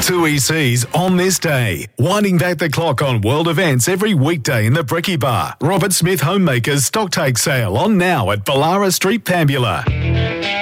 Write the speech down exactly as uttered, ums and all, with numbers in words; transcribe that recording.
two E Cs on this day. Winding back the clock on world events every weekday in the Bricky Bar. Robert Smith Homemakers Stocktake Sale on now at Ballara Street, Pambula.